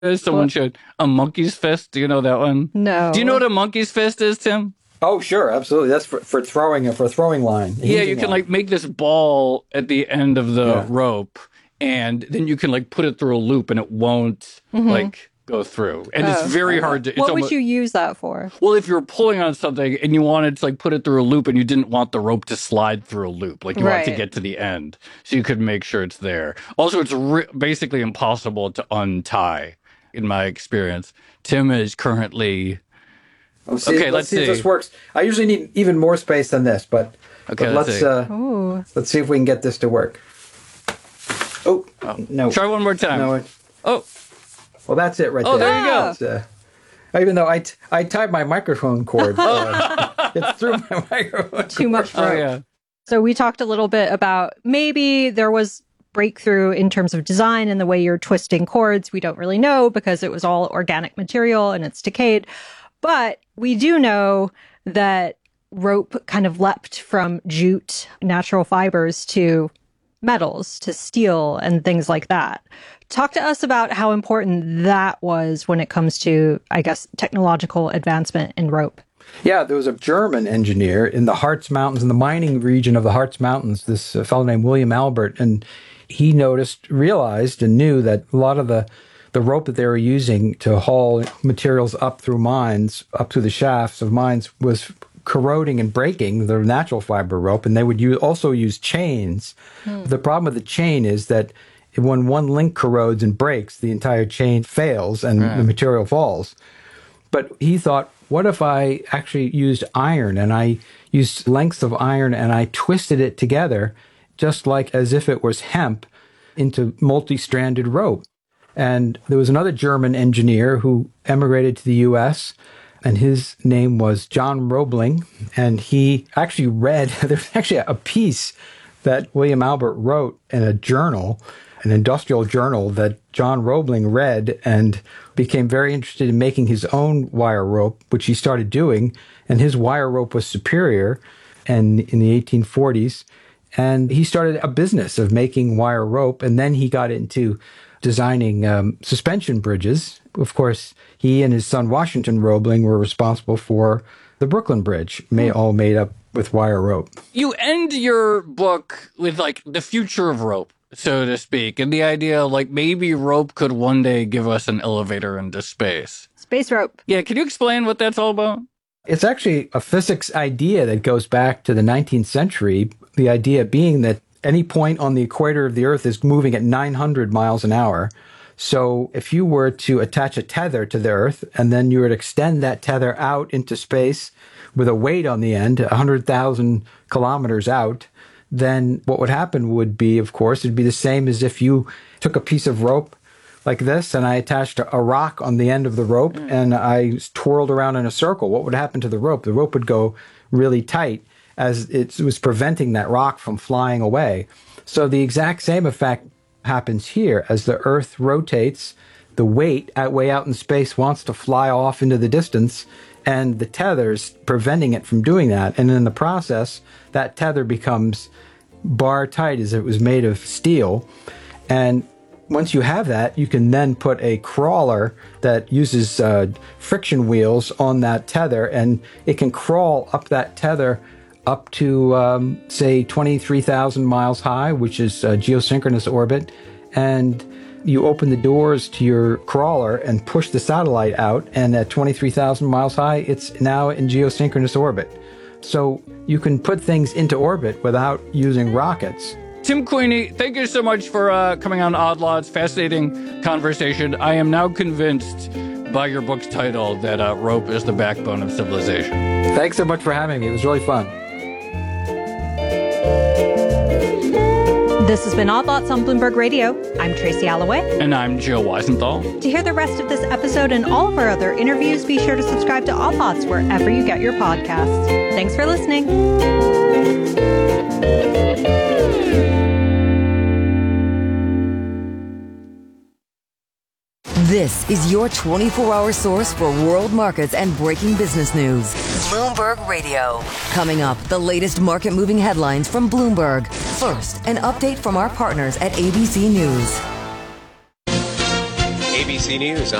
Someone showed a monkey's fist. Do you know that one? No. Do you know what a monkey's fist is, Tim? Oh, sure, absolutely. That's for throwing line. Yeah, you can like make this ball at the end of the rope, and then you can like put it through a loop, and it won't like go through. And it's very hard to. What would you use that for? Well, if you were pulling on something and you wanted to like put it through a loop, and you didn't want the rope to slide through a loop, like you want to get to the end, so you could make sure it's there. Also, it's basically impossible to untie, in my experience. Tim is currently. Let's see if this works. I usually need even more space than this, but let's see if we can get this to work. Oh, no. Try one more time. No, well, that's it right there. Oh, there you go. Even though I tied my microphone cord, it's through my microphone. Too much rope. Oh, yeah. So we talked a little bit about maybe there was breakthrough in terms of design and the way you're twisting cords. We don't really know because it was all organic material and it's decayed. But we do know that rope kind of leapt from jute, natural fibers, to metals, to steel and things like that. Talk to us about how important that was when it comes to, I guess, technological advancement in rope. Yeah, there was a German engineer in the Harz Mountains, in the mining region of the Harz Mountains, this fellow named William Albert, and he realized and knew that a lot of the rope that they were using to haul materials up through mines, up through the shafts of mines, was corroding and breaking the natural fiber rope, and they would also use chains. The problem with the chain is that when one link corrodes and breaks, the entire chain fails and the material falls. But he thought, what if I actually used iron, and I used lengths of iron and I twisted it together just like as if it was hemp into multi-stranded rope. And there was another German engineer who emigrated to the U.S., and his name was John Roebling. And he actually there's actually a piece that William Albert wrote in a journal, an industrial journal, that John Roebling read and became very interested in making his own wire rope, which he started doing. And his wire rope was superior in the 1840s. And he started a business of making wire rope. And then he got into designing suspension bridges. Of course, he and his son Washington Roebling were responsible for the Brooklyn Bridge, all made up with wire rope. You end your book with like the future of rope, so to speak, and the idea like maybe rope could one day give us an elevator into space. Space rope. Yeah, can you explain what that's all about? It's actually a physics idea that goes back to the 19th century, the idea being that any point on the equator of the Earth is moving at 900 miles an hour. So if you were to attach a tether to the Earth, and then you were to extend that tether out into space with a weight on the end, 100,000 kilometers out, then what would happen would be, of course, it'd be the same as if you took a piece of rope like this, and I attached a rock on the end of the rope, and I twirled around in a circle. What would happen to the rope? The rope would go really tight, as it was preventing that rock from flying away. So the exact same effect happens here. As the Earth rotates, the weight way out in space wants to fly off into the distance, and the tether's preventing it from doing that. And in the process, that tether becomes bar tight, as it was made of steel. And once you have that, you can then put a crawler that uses friction wheels on that tether, and it can crawl up that tether up to, say, 23,000 miles high, which is a geosynchronous orbit. And you open the doors to your crawler and push the satellite out, and at 23,000 miles high, it's now in geosynchronous orbit. So you can put things into orbit without using rockets. Tim Queeny, thank you so much for coming on Odd Lots. Fascinating conversation. I am now convinced by your book's title that rope is the backbone of civilization. Thanks so much for having me. It was really fun. This has been Odd Lots on Bloomberg Radio. I'm Tracy Alloway. And I'm Joe Weisenthal. To hear the rest of this episode and all of our other interviews, be sure to subscribe to Odd Lots wherever you get your podcasts. Thanks for listening. This is your 24-hour source for world markets and breaking business news. Bloomberg Radio. Coming up, the latest market-moving headlines from Bloomberg. First, an update from our partners at ABC News. ABC NBC News.